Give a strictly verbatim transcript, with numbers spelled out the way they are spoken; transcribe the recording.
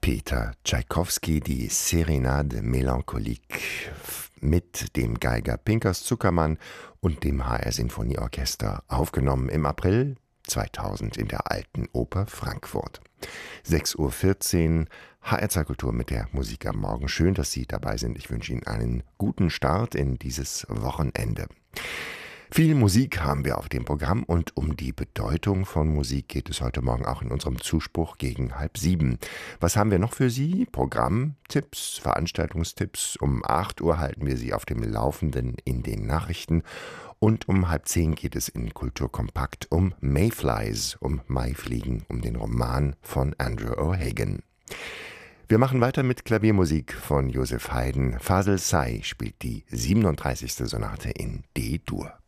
Peter Tschaikowski, die Serenade Melancholique mit dem Geiger Pinkas Zuckermann und dem H R Sinfonieorchester, aufgenommen im April zweitausend in der Alten Oper Frankfurt. sechs Uhr vierzehn, H R zwei Kultur mit der Musik am Morgen. Schön, dass Sie dabei sind. Ich wünsche Ihnen einen guten Start in dieses Wochenende. Viel Musik haben wir auf dem Programm und um die Bedeutung von Musik geht es heute Morgen auch in unserem Zuspruch gegen halb sieben. Was haben wir noch für Sie? Programmtipps, Veranstaltungstipps. Um acht Uhr halten wir Sie auf dem Laufenden in den Nachrichten. Und um halb zehn geht es in Kulturkompakt um Mayflies, um Maifliegen, um den Roman von Andrew O'Hagan. Wir machen weiter mit Klaviermusik von Joseph Haydn. Fasel Say spielt die siebenunddreißigste Sonate in D-Dur.